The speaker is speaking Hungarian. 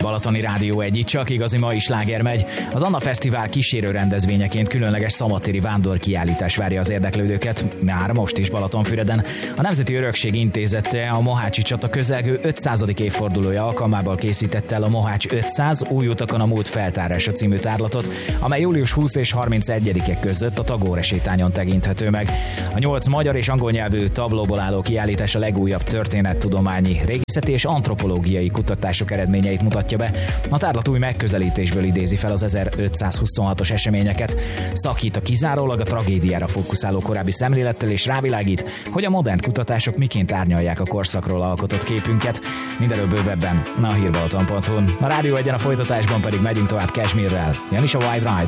Balatoni Rádió 1, itt csak igazi mai sláger megy. Az Anna Fesztivál kísérő rendezvényeként különleges szabadtéri vándorkiállítás várja az érdeklődőket, már most is Balatonfüreden. A Nemzeti Örökség Intézete a Mohácsi csata közelgő 500. évfordulója alkalmából készítette el a Mohács 500 új utakon a múlt feltárása című tárlatot, amely július 20 és 31-e között a Tagore sétányon tekinthető meg. A 8 magyar és angol nyelvű tablóból álló kiállítás a legújabb történettudományi, régészeti és antropológiai kutatások eredményeit mutatja be. A tárlat új megközelítésből idézi fel az 1526-os eseményeket, szakít a kizárólag a tragédiára fókuszáló korábbi szemlélettel és rávilágít, hogy a modern kutatások miként árnyalják a korszakról alkotott képünket. Mindenről bővebben a hírbalaton.hu-n. A Rádió 1-en a folytatásban pedig megyünk tovább Cashmere-rel. Jön is a White Rider.